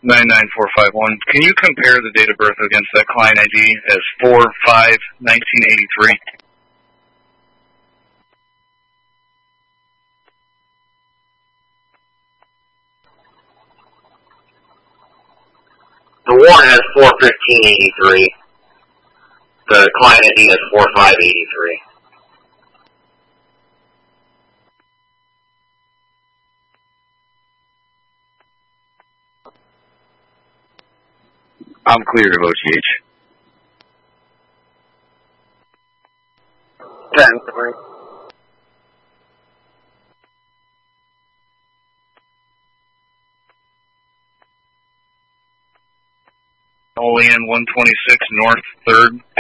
99451. Can you compare the date of birth against that client ID as 4/5/1983? The warrant has 4/15/83. The client ID has 4/5/83. I'm clear to vote GH. 10-3. Olean 126 North 3rd.